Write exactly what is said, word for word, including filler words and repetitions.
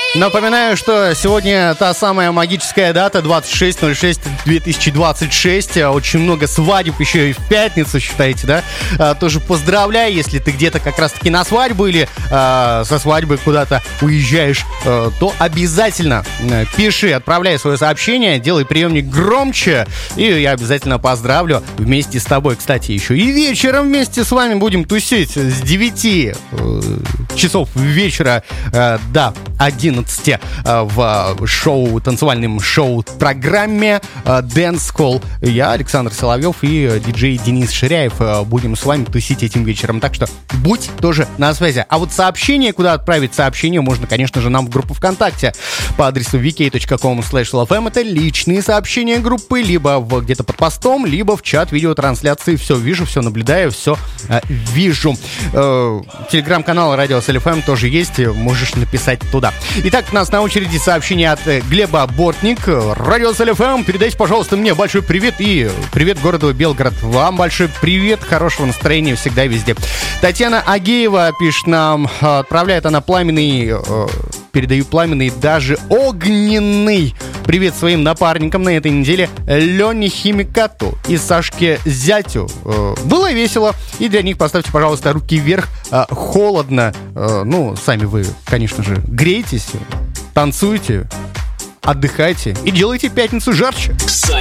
Напоминаю, что сегодня та самая магическая дата, двадцать шестое шестое две тысячи двадцать шесть. Очень много свадеб еще и в пятницу, считаете, да? А, тоже поздравляю, если ты где-то как раз-таки на свадьбу или а, со свадьбы куда-то уезжаешь, а, то обязательно пиши, отправляй свое сообщение, делай приемник громче, и я обязательно поздравлю вместе с тобой. Кстати, еще и вечером вместе с вами будем тусить с девяти часов вечера а, до одиннадцати в шоу, танцевальном шоу-программе Dance Call. Я, Александр Соловьев, и диджей Денис Ширяев будем с вами тусить этим вечером. Так что будь тоже на связи. А вот сообщение, куда отправить сообщение, можно, конечно же, нам в группу ВКонтакте по адресу ви кей точка ком слэш эл эф эм. Это личные сообщения группы, либо в, где-то под постом, либо в чат видеотрансляции. Все вижу, все наблюдаю, все э, вижу. Э, телеграм-канал Радио эс эл эф эм тоже есть, можешь написать туда. Итак, у нас на очереди сообщение от Глеба Бортник. Радио эс эл эф эм, передайте, пожалуйста, мне большой привет и привет городу Белгород. Вам большой привет, хорошего настроения всегда и везде. Татьяна Агеева пишет нам, отправляет она пламенный, передаю пламенный, даже огненный привет своим напарникам на этой неделе, Лене Химикату и Сашке Зятю. Было весело, и для них поставьте, пожалуйста, руки вверх. Холодно, ну, сами вы, конечно же, грейтесь, танцуйте, отдыхайте и делайте пятницу жарче.